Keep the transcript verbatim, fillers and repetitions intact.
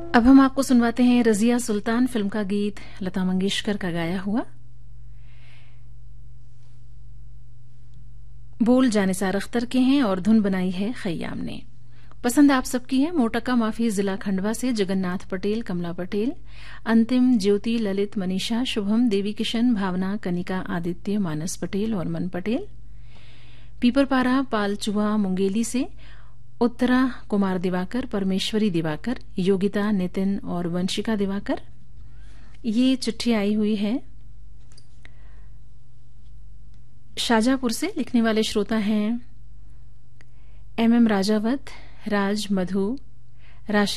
अब हम आपको सुनवाते हैं रजिया सुल्तान फिल्म का गीत लता मंगेशकर का गाया हुआ। बोल जानिसार अख्तर के हैं और धुन बनाई है खय्याम ने। पसंद आप सबकी है। मोटका माफी जिला खंडवा से जगन्नाथ पटेल, कमला पटेल, अंतिम, ज्योति, ललित, मनीषा, शुभम, देवी किशन, भावना, कनिका, आदित्य, मानस पटेल और मन पटेल। पीपरपारा पालचुआ मुंगेली से उत्तरा कुमार दिवाकर, परमेश्वरी दिवाकर, योगिता, नितिन और वंशिका दिवाकर। ये चिट्ठी आई हुई है शाजापुर से। लिखने वाले श्रोता हैं एम एम राजावत, राज, मधु, राशि